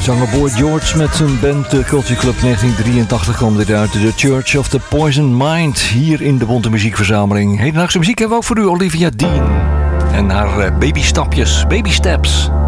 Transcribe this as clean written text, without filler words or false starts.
Zanger Boy George met zijn band The Culture Club 1983 kwam dit uit. The Church of the Poisoned Mind. Hier in de Bonte Muziekverzameling. Hedendaagse muziek hebben we ook voor u Olivia Dean. En haar babystapjes, baby steps.